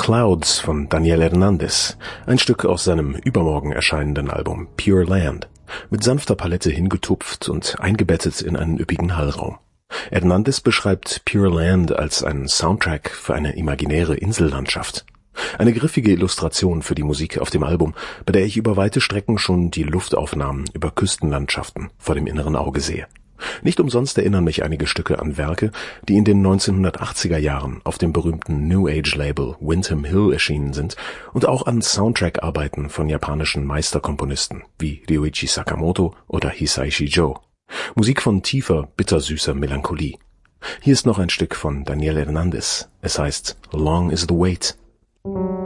Clouds von Daniel Hernandez, ein Stück aus seinem übermorgen erscheinenden Album Pure Land, mit sanfter Palette hingetupft und eingebettet in einen üppigen Hallraum. Hernandez beschreibt Pure Land als einen Soundtrack für eine imaginäre Insellandschaft. Eine griffige Illustration für die Musik auf dem Album, bei der ich über weite Strecken schon die Luftaufnahmen über Küstenlandschaften vor dem inneren Auge sehe. Nicht umsonst erinnern mich einige Stücke an Werke, die in den 1980er Jahren auf dem berühmten New Age Label Windham Hill erschienen sind und auch an Soundtrack-Arbeiten von japanischen Meisterkomponisten wie Ryuichi Sakamoto oder Hisaishi Joe. Musik von tiefer, bittersüßer Melancholie. Hier ist noch ein Stück von Daniel Hernandez. Es heißt Long is the Wait.